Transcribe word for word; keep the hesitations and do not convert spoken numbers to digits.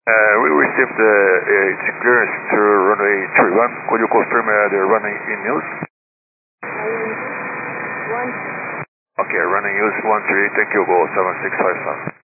Uh, we received the uh, clearance to runway three one. Could you confirm uh, the running in use? One. Okay, running use one three. Thank you. Go seven six five seven.